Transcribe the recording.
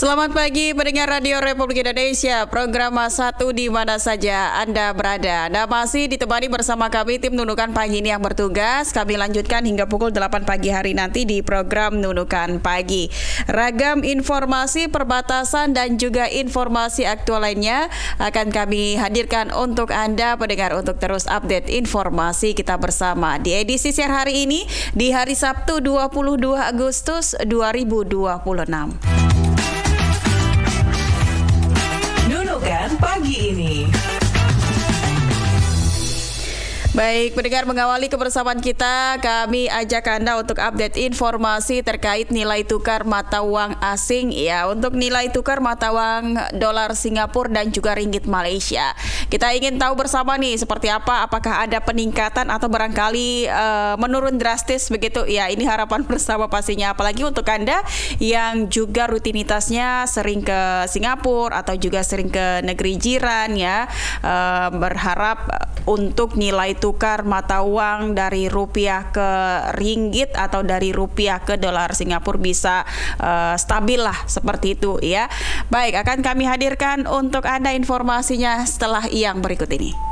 Selamat pagi pendengar Radio Republik Indonesia, program satu di mana saja Anda berada. Anda masih ditemani bersama kami tim Nunukan Pagi ini yang bertugas. Kami lanjutkan hingga pukul 8 pagi hari nanti di program Nunukan Pagi. Ragam informasi perbatasan dan juga informasi aktual lainnya akan kami hadirkan untuk Anda pendengar untuk terus update informasi kita bersama di edisi siang hari ini di hari Sabtu 22 Agustus 2026. Pagi ini. Baik, pendengar, mengawali kebersamaan kita, kami ajak Anda untuk update informasi terkait nilai tukar mata uang asing ya. Untuk nilai tukar mata uang dolar Singapura dan juga ringgit Malaysia. Kita ingin tahu bersama nih seperti apa, apakah ada peningkatan atau barangkali menurun drastis begitu. Ya, ini harapan bersama pastinya, apalagi untuk Anda yang juga rutinitasnya sering ke Singapura atau juga sering ke negeri jiran ya. Berharap untuk nilai tukar mata uang dari rupiah ke ringgit atau dari rupiah ke dolar Singapura bisa stabil lah seperti itu ya. Baik, akan kami hadirkan untuk Anda informasinya setelah yang berikut ini.